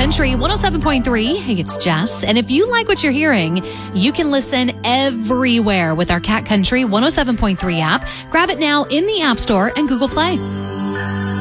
Country 107.3. Hey, it's Jess. And if you like what you're hearing, you can listen everywhere with our Cat Country 107.3 app. Grab it now in the App Store and Google Play.